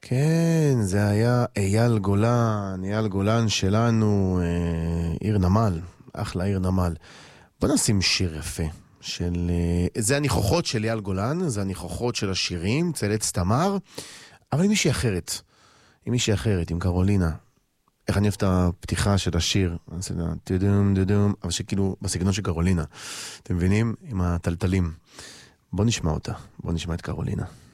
כן, זה היה אייל גולן, אייל גולן שלנו, עיר נמל, אחלה עיר נמל. בוא נשים שיר יפה. זה הניחוחות של אייל גולן, זה הניחוחות של השירים, צלץ תמר, אבל עם מישהי אחרת. עם מישהי אחרת, עם קרולינה. איך אני אוהב את הפתיחה של השיר, דודום, דודום, אבל שכאילו בסגנון של קרולינה. אתם מבינים? עם הטלטלים. בוא נשמע אותה, בוא נשמע את קרולינה.